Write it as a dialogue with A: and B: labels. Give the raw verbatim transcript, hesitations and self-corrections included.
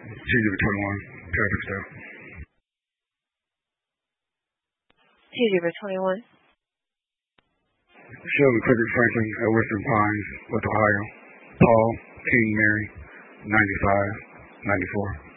A: G zero twenty-one, traffic stop.
B: G zero twenty-one.
A: Shelby Cricket Franklin at Western Pines, West Ohio. Paul King Mary, ninety-five, ninety-four.